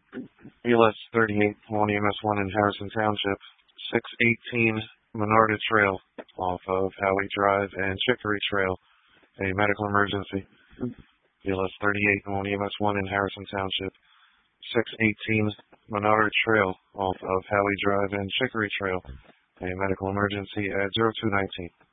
ELS 38, 1 EMS1 in Harrison Township, 618 Monarda Trail off of Howie Drive and Chicory Trail, a medical emergency. ELS 38, 1 EMS1 in Harrison Township, 618 Monarda Trail off of Howie Drive and Chicory Trail, a medical emergency at 0219.